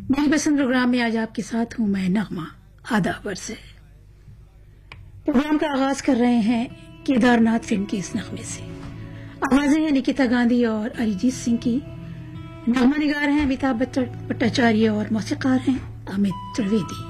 मेरी पसंद प्रोग्राम में आज आपके साथ हूं मैं नगमा आदाबर से। प्रोग्राम का आगाज कर रहे हैं केदारनाथ फिल्म के इस नगमे से। आवाजें हैं निकिता गांधी और अरिजीत सिंह की। नगमा निगार हैं अमिताभ भट्टाचार्य और मौसीकार हैं अमित त्रिवेदी।